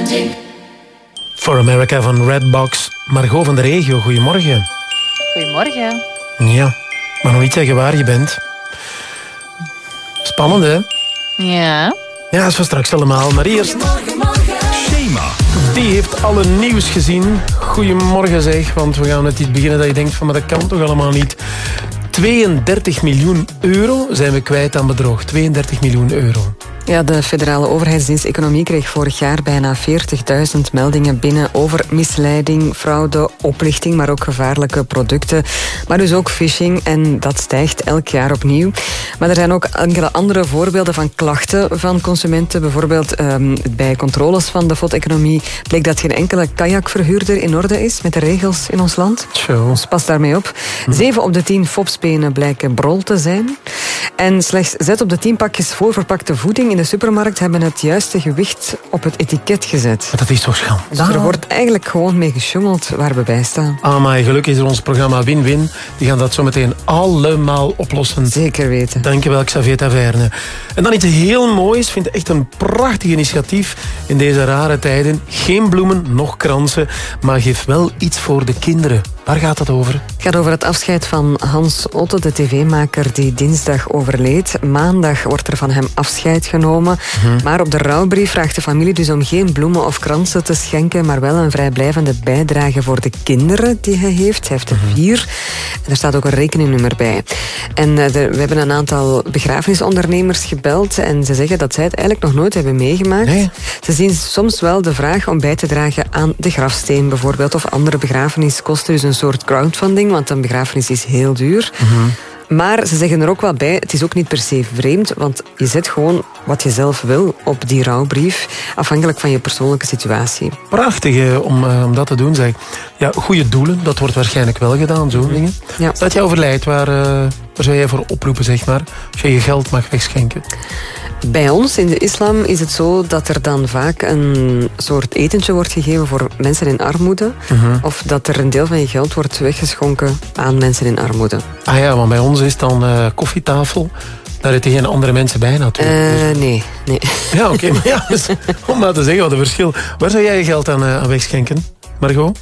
For America van Redbox. Margot van de regio, goedemorgen. Goedemorgen. Ja, maar nog niet zeggen waar je bent. Spannend, hè? Ja. Ja, dat is voor straks allemaal. Maar eerst... Shema. Die heeft alle nieuws gezien. Goedemorgen zeg, want we gaan met iets beginnen dat je denkt van, maar dat kan toch allemaal niet. 32 miljoen euro zijn we kwijt aan bedrog. 32 miljoen euro. Ja, de federale overheidsdienst Economie kreeg vorig jaar bijna 40.000 meldingen binnen over misleiding, fraude, oplichting, maar ook gevaarlijke producten. Maar dus ook phishing en dat stijgt elk jaar opnieuw. Maar er zijn ook enkele andere voorbeelden van klachten van consumenten. Bijvoorbeeld bij controles van de FOD-economie bleek dat geen enkele kajakverhuurder in orde is met de regels in ons land. Dus pas daarmee op. 7 op de 10 FOB-spenen blijken brol te zijn. En slechts 6 op de 10 pakjes voorverpakte voeding in de supermarkt hebben het juiste gewicht op het etiket gezet. Maar dat is toch schandalig. Dus er wordt eigenlijk gewoon mee gesjoemeld waar we bij staan. Maar gelukkig is er ons programma Win-Win. Die gaan dat zo meteen allemaal oplossen. Zeker weten. Dankjewel, Xavier Taverne. En dan iets heel moois. Ik vind het echt een prachtig initiatief in deze rare tijden. Geen bloemen, nog kransen, maar geef wel iets voor de kinderen. Waar gaat het over? Het gaat over het afscheid van Hans Otte, de tv-maker die dinsdag overleed. Maandag wordt er van hem afscheid genomen. Maar op de rouwbrief vraagt de familie dus om geen bloemen of kransen te schenken, maar wel een vrijblijvende bijdrage voor de kinderen die hij heeft. Hij heeft er 4. En er staat ook een rekeningnummer bij. En we hebben een aantal begrafenisondernemers gebeld en ze zeggen dat zij het eigenlijk nog nooit hebben meegemaakt. Nee. Ze zien soms wel de vraag om bij te dragen aan de grafsteen bijvoorbeeld, of andere begrafeniskosten. Dus een soort crowdfunding, want een begrafenis is heel duur. Maar ze zeggen er ook wel bij, het is ook niet per se vreemd, want je zet gewoon wat je zelf wil op die rouwbrief, afhankelijk van je persoonlijke situatie. Prachtig om dat te doen, zeg. Ja, goede doelen, dat wordt waarschijnlijk wel gedaan, zo'n dingen. Ja. Dat je overlijdt, waar zou jij voor oproepen, zeg maar, als je je geld mag wegschenken? Bij ons in de islam is het zo dat er dan vaak een soort etentje wordt gegeven voor mensen in armoede. Of dat er een deel van je geld wordt weggeschonken aan mensen in armoede. Ah ja, want bij ons is het dan koffietafel. Daar zitten geen andere mensen bij natuurlijk. Nee. Ja, oké. Maar ja, dus, om maar te zeggen, wat een verschil. Waar zou jij je geld aan wegschenken, Margot?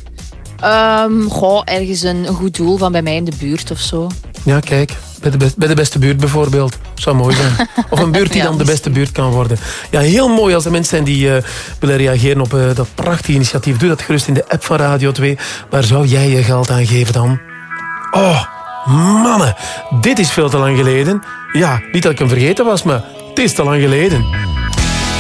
Ergens een goed doel van bij mij in de buurt of zo. Ja, kijk. Bij de beste buurt bijvoorbeeld. Zou mooi zijn. Of een buurt die dan de beste buurt kan worden. Ja, heel mooi als er mensen zijn die willen reageren op dat prachtige initiatief. Doe dat gerust in de app van Radio 2. Waar zou jij je geld aan geven dan? Oh, mannen. Dit is veel te lang geleden. Ja, niet dat ik hem vergeten was, maar het is te lang geleden.